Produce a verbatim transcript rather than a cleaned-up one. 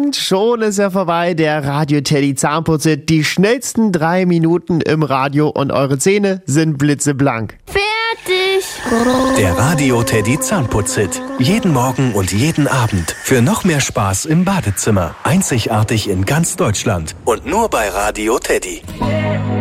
Und schon ist er vorbei, der Radio Teddy Zahnputzit. Die schnellsten drei Minuten im Radio und eure Zähne sind blitzeblank. Fertig! Der Radio Teddy Zahnputzit. Jeden Morgen und jeden Abend. Für noch mehr Spaß im Badezimmer. Einzigartig in ganz Deutschland. Und nur bei Radio Teddy.